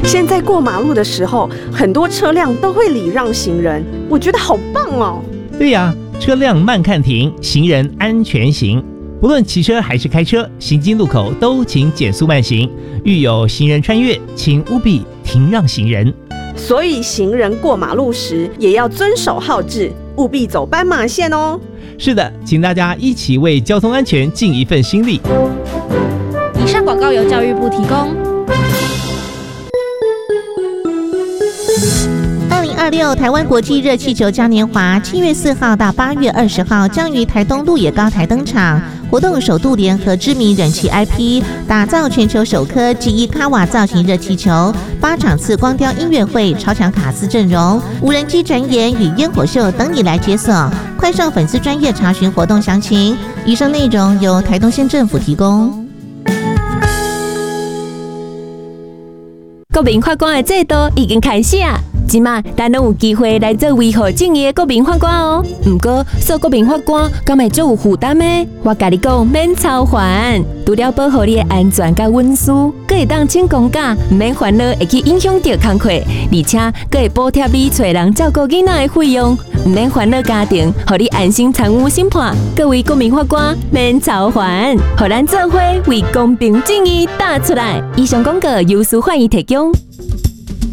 现在过马路的时候，很多车辆都会礼让行人，我觉得好棒哦。 对呀，车辆慢看停，行人安全行。不论骑车还是开车，行经路口都请减速慢行。遇有行人穿越，请务必停让行人。 所以行人过马路时也要遵守号志，务必走斑马线哦。 是的，请大家一起为交通安全尽一份心力。 以上广告由教育部提供。 2026台湾国际热气球嘉年华7月4号到8月20号将于台东鹿野高台登场。活动首度联合知名人气 IP， 打造全球首颗G1卡瓦造型热气球，8场次光雕音乐会、超强卡司阵容、无人机展演与烟火秀等你来解锁。快上粉丝专页查询活动详情。以上内容由台东县政府提供。 国民法官的制度已经开始啊！即马咱拢有机会来做维护正义的国民法官哦。不过，做国民法官敢会做有负担的？我甲你讲，免操烦，除了保护你的安全甲隐私，佫会当请公假，唔免烦恼会去影响到工课，而且佫会补贴你找人照顾囡仔的费用，唔免烦恼家庭，互你安心参与审判。各位国民法官免操烦，互咱做伙为公平正义打出来。以上广告由司法院提供。